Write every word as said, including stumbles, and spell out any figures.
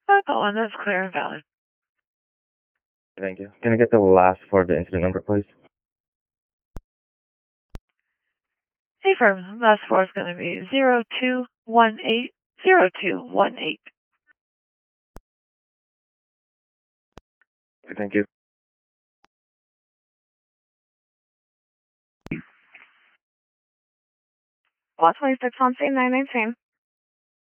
Oh, that one, that's clear and valid. Thank you. Can I get the last four of the incident number, please? Hey, firm. Last four is going to be zero two one eight zero two one eight. Thank you. Lot twenty-six on scene, nine nineteen.